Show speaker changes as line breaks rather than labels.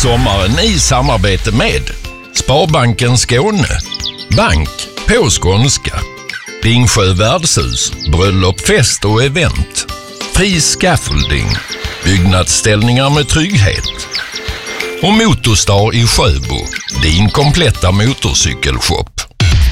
sommaren i samarbete med Sparbanken Skåne, bank på skånska, Ringsjö värdshus, bröllop, fest och event, Fri Scaffolding, byggnadsställningar med trygghet och Motorstar i Sjöbo, din kompletta motorcykelshop.